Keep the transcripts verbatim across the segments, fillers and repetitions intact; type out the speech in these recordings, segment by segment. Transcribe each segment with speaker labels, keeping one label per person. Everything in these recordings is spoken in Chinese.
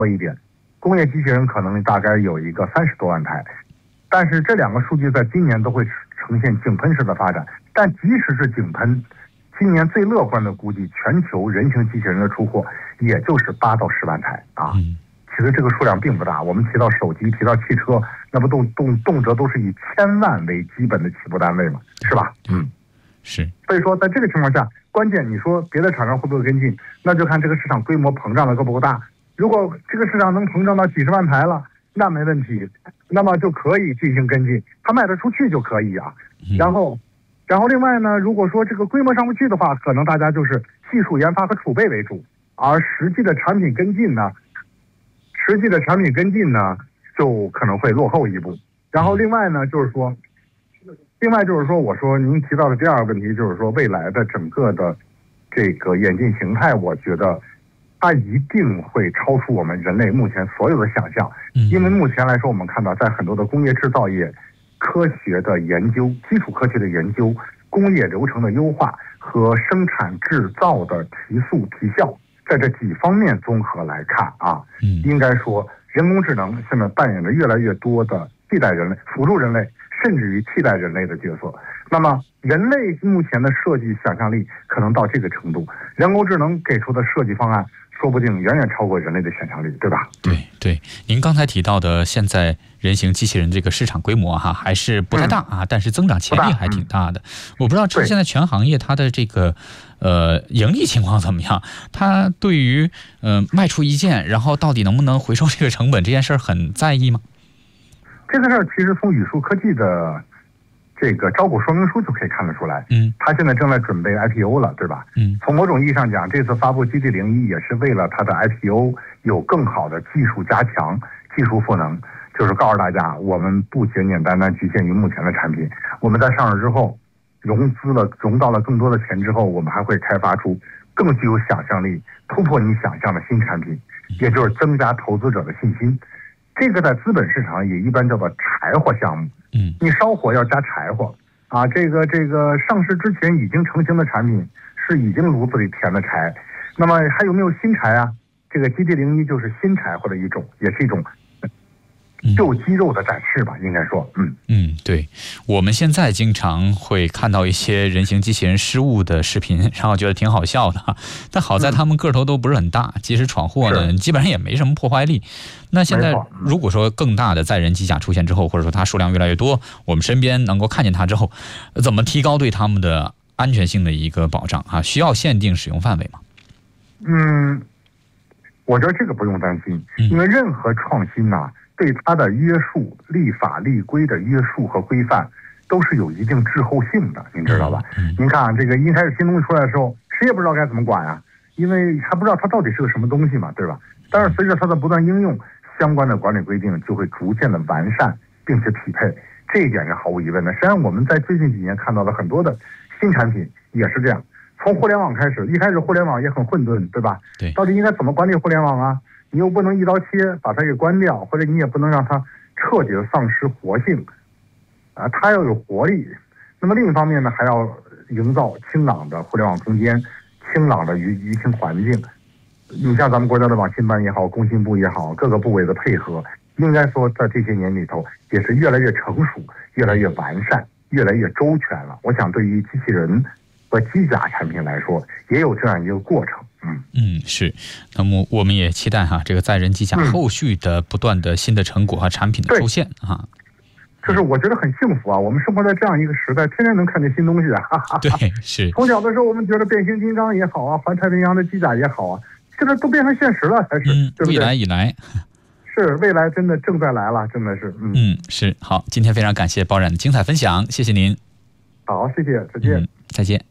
Speaker 1: 多一点，工业机器人可能大概有一个三十多万台，但是这两个数据在今年都会呈现井喷式的发展。但即使是井喷，今年最乐观的估计，全球人形机器人的出货也就是八到十万台啊。
Speaker 2: 嗯，
Speaker 1: 其实这个数量并不大。我们提到手机，提到汽车，那不动动动辄都是以千万为基本的起步单位嘛，是吧？嗯，
Speaker 2: 是。
Speaker 1: 所以说，在这个情况下，关键你说别的厂商会不会跟进，那就看这个市场规模膨胀的够不够大。如果这个市场能膨胀到几十万台了，那没问题，那么就可以进行跟进，它卖得出去就可以啊。然后，然后另外呢，如果说这个规模上不去的话，可能大家就是技术研发和储备为主，而实际的产品跟进呢，实际的产品跟进呢，就可能会落后一步。然后另外呢，就是说，另外就是说，我说您提到的第二个问题，就是说未来的整个的这个演进形态，我觉得它一定会超出我们人类目前所有的想象。因为目前来说，我们看到在很多的工业制造业、科学的研究、基础科学的研究、工业流程的优化和生产制造的提速提效，在这几方面综合来看啊，应该说人工智能现在扮演着越来越多的替代人类、辅助人类，甚至于替代人类的角色。那么人类目前的设计想象力可能到这个程度，人工智能给出的设计方案说不定远远超过人类的想象力，对吧？
Speaker 2: 对对，您刚才提到的现在人形机器人这个市场规模哈还是不太大啊，嗯、但是增长潜力还挺大的。嗯、我不知道这现在全行业它的这个呃盈利情况怎么样？它对于呃卖出一件，然后到底能不能回收这个成本这件事儿很在意吗？
Speaker 1: 这个事儿其实从宇树科技的这个招股说明书就可以看得出来，嗯，他现在正在准备 I P O 了，对吧？嗯，从某种意义上讲，这次发布 G D 零一也是为了它的 I P O 有更好的技术加强、技术赋能，就是告诉大家，我们不简简单单局限于目前的产品，我们在上市之后融资了、融到了更多的钱之后，我们还会开发出更具有想象力、突破你想象的新产品，也就是增加投资者的信心。这个在资本市场也一般叫做柴火项目。嗯，你烧火要加柴火啊。这个这个上市之前已经成型的产品是已经炉子里填的柴，那么还有没有新柴啊？这个 G D 零一就是新柴火的一种，也是一种旧肌肉的展示吧，应该说，嗯
Speaker 2: 嗯，对，我们现在经常会看到一些人形机器人失误的视频，然后觉得挺好笑的，但好在他们个头都不是很大，即使闯祸呢，基本上也没什么破坏力。那现在如果说更大的载人机甲出现之后，或者说它数量越来越多，我们身边能够看见它之后，怎么提高对他们的安全性的一个保障啊？需要限定使用范围吗？
Speaker 1: 嗯，我觉得这个不用担心，因为任何创新呢、啊。对它的约束、立法立规的约束和规范，都是有一定滞后性的，您知道吧？嗯、您看、啊，这个一开始新东西出来的时候，谁也不知道该怎么管啊，因为还不知道它到底是个什么东西嘛，对吧？但是随着它的不断应用，相关的管理规定就会逐渐的完善，并且匹配，这一点是毫无疑问的。实际上，我们在最近几年看到的很多的新产品也是这样。从互联网开始，一开始互联网也很混沌，对吧？
Speaker 2: 对，
Speaker 1: 到底应该怎么管理互联网啊？你又不能一刀切把它给关掉，或者你也不能让它彻底的丧失活性，啊，它要有活力。那么另一方面呢，还要营造清朗的互联网空间、清朗的舆舆情环境。你像咱们国家的网信办也好，工信部也好，各个部委的配合，应该说在这些年里头也是越来越成熟、越来越完善、越来越周全了。我想对于机器人和机甲产品来说，也有这样一个过程。嗯
Speaker 2: 嗯，是。那么我们也期待哈，这个载人机甲后续的不断的新的成果和产品的出现啊。
Speaker 1: 就是我觉得很幸福啊，我们生活在这样一个时代，天天能看见新东西啊。哈哈哈
Speaker 2: 对，是。
Speaker 1: 从小的时候我们觉得变形金刚也好啊，环太平洋的机甲也好啊，现在都变成现实了，才是。
Speaker 2: 嗯，
Speaker 1: 对不对？
Speaker 2: 未来已来。
Speaker 1: 是，未来真的正在来了，真的是。嗯
Speaker 2: 嗯，是。好，今天非常感谢包冉的精彩分享，谢谢您。
Speaker 1: 好，谢谢，再见。
Speaker 2: 嗯，再见。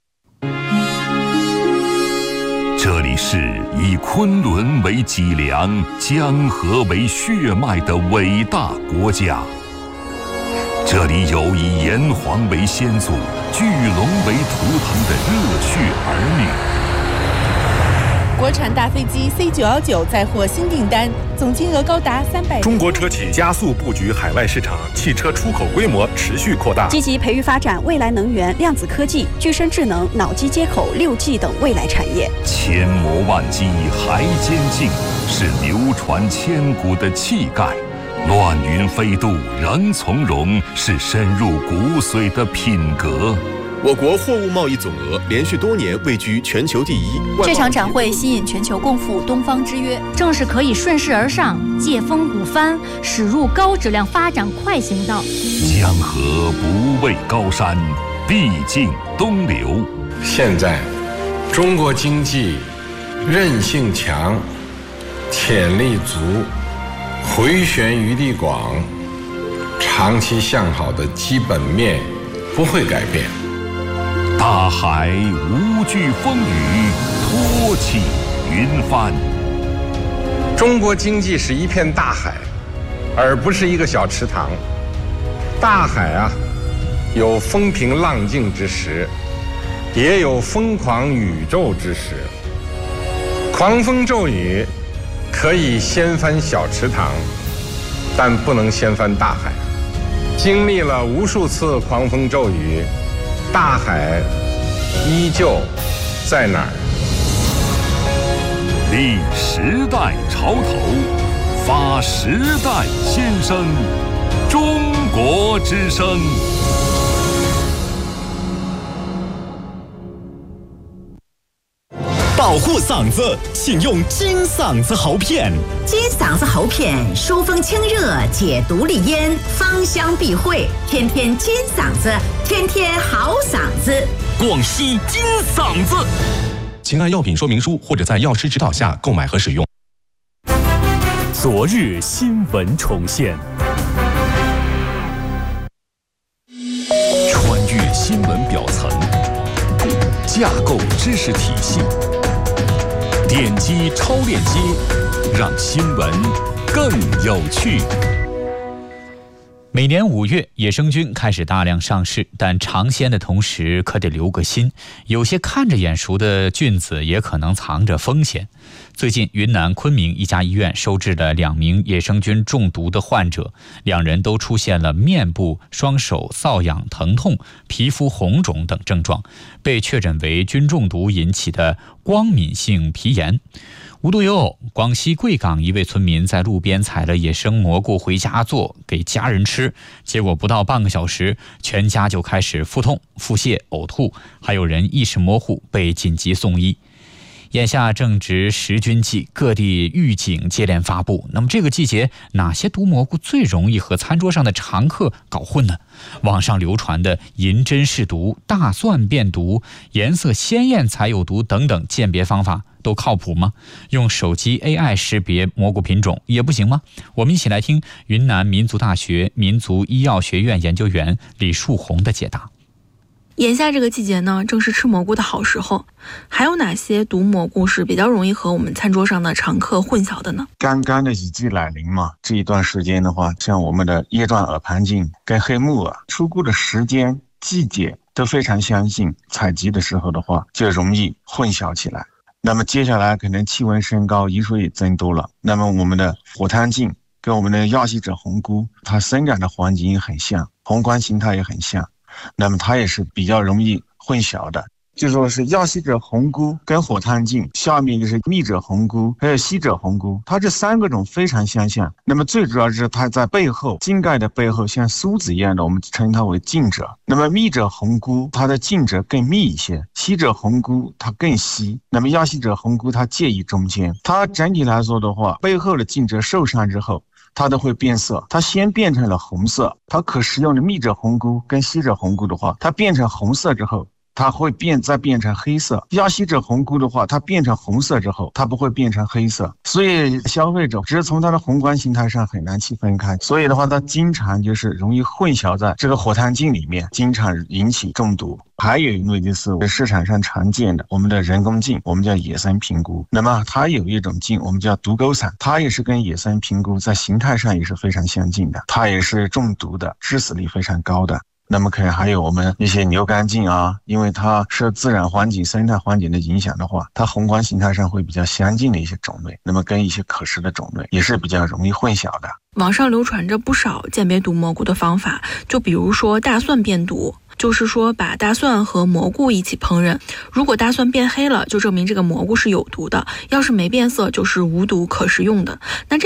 Speaker 3: 这里是以昆仑为脊梁、江河为血脉的伟大国家。这里有以炎黄为先祖、巨龙为图腾的热血儿女。
Speaker 4: 国产大飞机 C 九一九再获新订单，总金额高达三百。
Speaker 5: 中国车企加速布局海外市场，汽车出口规模持续扩大，
Speaker 6: 积极培育发展未来能源、量子科技、具身智能、脑机接口、六 G 等未来产业。
Speaker 3: 千磨万击还坚劲，是流传千古的气概；乱云飞渡仍从容，是深入骨髓的品格。
Speaker 7: 我国货物贸易总额连续多年位居全球第一。
Speaker 8: 这场展会吸引全球共赴东方之约，正是可以顺势而上、借风鼓帆，驶入高质量发展快行道。
Speaker 3: 江河不畏高山，必经东流。
Speaker 9: 现在，中国经济韧性强、潜力足、回旋余地广，长期向好的基本面不会改变。
Speaker 3: 大海无惧风雨，托起云帆。
Speaker 9: 中国经济是一片大海，而不是一个小池塘。大海啊，有风平浪静之时，也有疯狂宇宙之时。狂风骤雨可以掀翻小池塘，但不能掀翻大海。经历了无数次狂风骤雨，大海依旧在哪儿？
Speaker 3: 立时代潮头，发时代先声，中国之声。
Speaker 10: 保护嗓子，请用金嗓子喉片。
Speaker 11: 金嗓子喉片疏风清热，解毒利咽，芳香避秽，天天金嗓子，天天好嗓子。
Speaker 10: 广西金嗓子，请按药品说明书或者在药师指导下购买和使用。
Speaker 12: 昨日新闻重现，
Speaker 3: 穿越新闻表层，架构知识体系。点击超链接，让新闻更有趣。
Speaker 2: 每年五月，野生菌开始大量上市，但尝鲜的同时可得留个心，有些看着眼熟的菌子也可能藏着风险。最近，云南昆明一家医院收治了两名野生菌中毒的患者，两人都出现了面部、双手瘙痒、疼痛、皮肤红肿等症状，被确诊为菌中毒引起的光敏性皮炎。无独有偶，广西贵港一位村民在路边采了野生蘑菇回家做给家人吃，结果不到半个小时，全家就开始腹痛、腹泻、呕吐，还有人意识模糊，被紧急送医。眼下正值食菌季，各地预警接连发布。那么这个季节，哪些毒蘑菇最容易和餐桌上的常客搞混呢？网上流传的银针是毒、大蒜变毒、颜色鲜艳才有毒等等鉴别方法都靠谱吗？用手机 A I 识别蘑菇品种也不行吗？我们一起来听云南民族大学民族医药学院研究员李树红的解答。
Speaker 13: 眼下这个季节呢，正是吃蘑菇的好时候。还有哪些毒蘑菇是比较容易和我们餐桌上的常客混淆的呢？
Speaker 14: 刚刚的雨季来临嘛，这一段时间的话，像我们的叶状耳盘菌跟黑木耳出菇的时间、季节都非常相近，采集的时候的话就容易混淆起来。那么接下来可能气温升高，雨水也增多了，那么我们的火炭菌跟我们的亚细者红菇，它生长的环境也很像，宏观形态也很像，那么它也是比较容易混淆的。就说是亚细者红菇跟火炭菌，下面就是密者红菇还有细者红菇，它这三个种非常相像。那么最主要是它在背后茎盖的背后像梳子一样的，我们称它为茎褶。那么密者红菇它的茎褶更密一些，细者红菇它更稀，那么亚细者红菇它介于中间。它整体来说的话，背后的茎褶受伤之后它都会变色，它先变成了红色，它可食用的密者红菇跟细者红菇的话，它变成红色之后它会变再变成黑色。亚细者红菇的话，它变成红色之后它不会变成黑色，所以消费者只是从它的宏观形态上很难去分开，所以的话它经常就是容易混淆在这个火炭菌里面，经常引起中毒。还有一类就是市场上常见的我们的人工菌，我们叫野生平菇。那么它有一种菌我们叫毒钩伞，它也是跟野生平菇在形态上也是非常相近的，它也是中毒的，致死率非常高的。 那么可能还有我们一些牛肝菌啊，因为它受自然环境、生态环境的影响的话，它宏观形态上会比较相近的一些种类，那么跟一些可食的种类也是比较容易混淆的。
Speaker 13: 网上流传着不少鉴别毒蘑菇的方法，就比如说大蒜变毒，就是说把大蒜和蘑菇一起烹饪，如果大蒜变黑了，就证明这个蘑菇是有毒的，要是没变色，就是无毒可食用的。那这